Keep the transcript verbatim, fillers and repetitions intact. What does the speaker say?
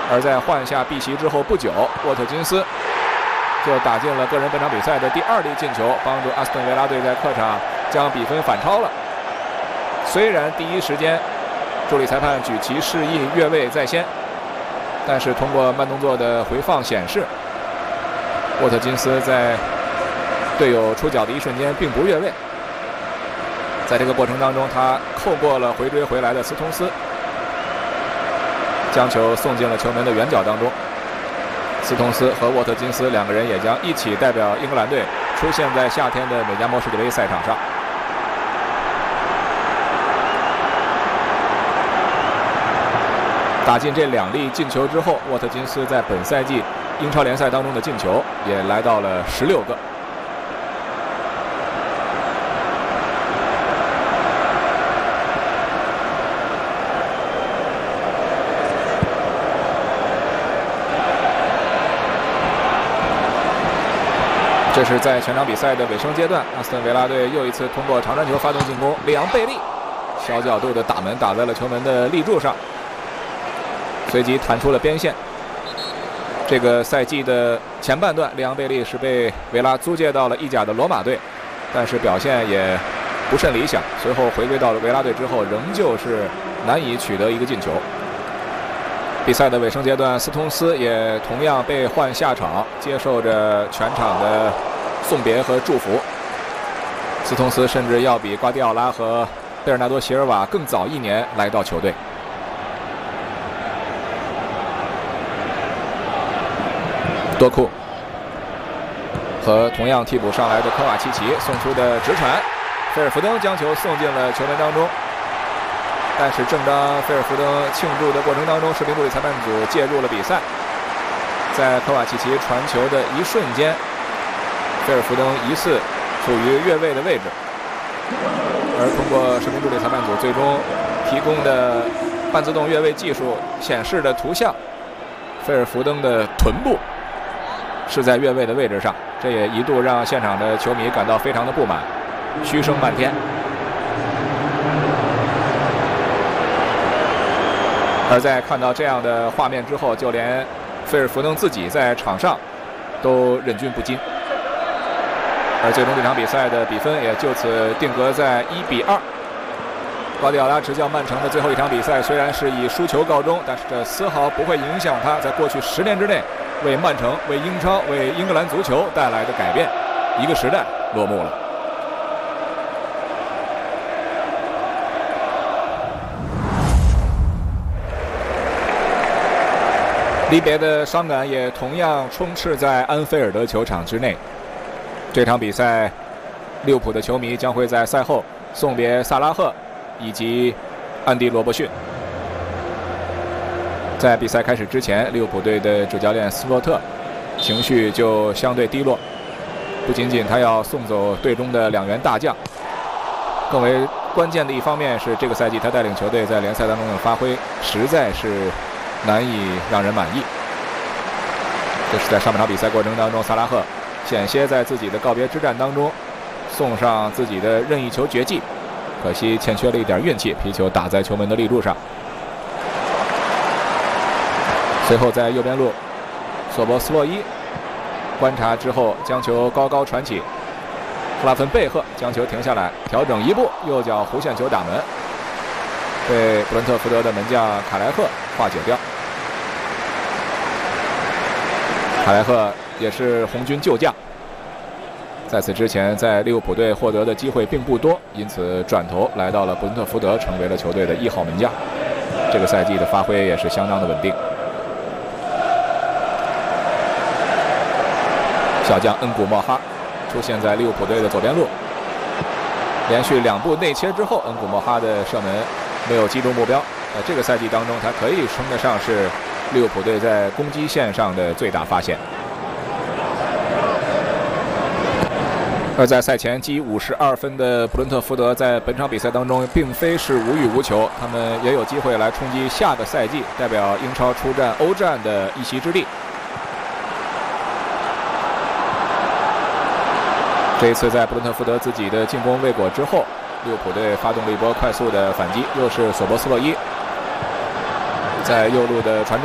而在换下碧玺之后不久，沃特金斯就打进了个人本场比赛的第二粒进球，帮助阿斯顿维拉队在客场将比分反超了。虽然第一时间助理裁判举旗示意越位在先，但是通过慢动作的回放显示，沃特金斯在队友出脚的一瞬间并不越位。在这个过程当中，他扣过了回追回来的斯通斯，将球送进了球门的远角当中。斯通斯和沃特金斯两个人也将一起代表英格兰队出现在夏天的美加墨世界杯赛场上。打进这两粒进球之后，沃特金斯在本赛季英超联赛当中的进球也来到了十六个。这是在全场比赛的尾声阶段，阿斯顿维拉队又一次通过长传球发动进攻，里昂贝利小角度的打门打在了球门的立柱上，随即弹出了边线。这个赛季的前半段，里昂贝利是被维拉租借到了意甲的罗马队，但是表现也不甚理想。随后回归到了维拉队之后，仍旧是难以取得一个进球。比赛的尾声阶段，斯通斯也同样被换下场，接受着全场的送别和祝福。斯通斯甚至要比瓜迪奥拉和贝尔纳多·席尔瓦更早一年来到球队。多库和同样替补上来的科瓦契奇送出的直传，菲尔福登将球送进了球门当中。但是正当菲尔福登庆祝的过程当中，视频助理裁判组介入了比赛。在科瓦契奇传球的一瞬间，菲尔福登疑似处于越位的位置，而通过视频助理裁判组最终提供的半自动越位技术显示的图像，菲尔福登的臀部是在越位的位置上，这也一度让现场的球迷感到非常的不满，嘘声漫天。而在看到这样的画面之后，就连菲尔福登自己在场上都忍俊不禁。而最终这场比赛的比分也就此定格在一比二。瓜迪奥拉执教曼城的最后一场比赛虽然是以输球告终，但是这丝毫不会影响他在过去十年之内为曼城、为英超、为英格兰足球带来的改变。一个时代落幕了。离别的伤感也同样充斥在安菲尔德球场之内。这场比赛，利物浦的球迷将会在赛后送别萨拉赫以及安迪·罗伯逊。在比赛开始之前，利物浦队的主教练斯洛特情绪就相对低落，不仅仅他要送走队中的两员大将，更为关键的一方面是这个赛季他带领球队在联赛当中的发挥实在是难以让人满意。这是在上半场比赛过程当中，萨拉赫险些在自己的告别之战当中送上自己的任意球绝技，可惜欠缺了一点运气，皮球打在球门的立柱上。随后在右边路，索博斯洛伊观察之后将球高高传起，克拉芬贝赫将球停下来，调整一步，右脚弧线球打门，被布伦特福德的门将卡莱赫化解掉。卡莱赫也是红军旧将，在此之前在利物浦队获得的机会并不多，因此转头来到了布伦特福德，成为了球队的一号门将。这个赛季的发挥也是相当的稳定。小将恩古莫哈出现在利物浦队的左边路，连续两步内切之后，恩古莫哈的射门没有击中目标。在这个赛季当中，他可以称得上是利物浦队在攻击线上的最大发现。而在赛前积五十二分的布伦特福德在本场比赛当中并非是无欲无求，他们也有机会来冲击下个赛季代表英超出战欧战的一席之地。这一次在布伦特福德自己的进攻未果之后，利物浦队发动了一波快速的反击，又是索博斯洛伊在右路的传中。